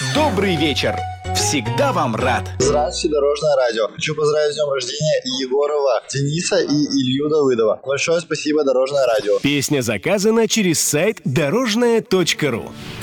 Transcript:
Добрый вечер. Всегда вам рад. Здравствуйте, Дорожное радио. Хочу поздравить с днем рождения Егорова Дениса и Илью Давыдова. Большое спасибо, Дорожное радио. Песня заказана через сайт дорожное.ру.